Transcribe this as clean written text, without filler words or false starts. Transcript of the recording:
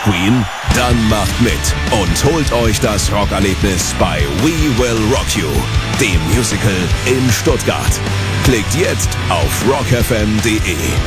Queen? Dann macht mit und holt euch das Rockerlebnis bei We Will Rock You, dem Musical in Stuttgart. Klickt jetzt auf rockfm.de.